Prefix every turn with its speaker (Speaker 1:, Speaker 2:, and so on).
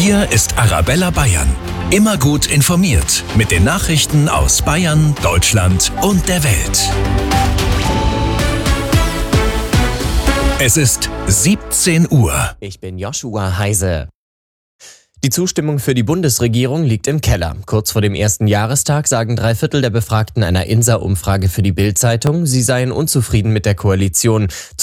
Speaker 1: Hier ist Arabella Bayern. Immer gut informiert mit den Nachrichten aus Bayern, Deutschland und der Welt. Es ist 17 Uhr.
Speaker 2: Ich bin Joshua Heise. Die Zustimmung für die Bundesregierung liegt im Keller. Kurz vor dem ersten Jahrestag sagen 3/4 der Befragten einer INSA-Umfrage für die Bild-Zeitung, sie seien unzufrieden mit der Koalition.